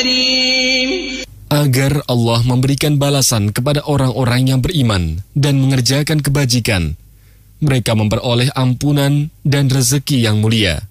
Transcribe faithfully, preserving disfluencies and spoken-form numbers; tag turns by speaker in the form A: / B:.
A: كريم.
B: Agar Allah memberikan balasan kepada orang-orang yang beriman dan mengerjakan kebajikan. Mereka memperoleh ampunan dan rezeki yang mulia.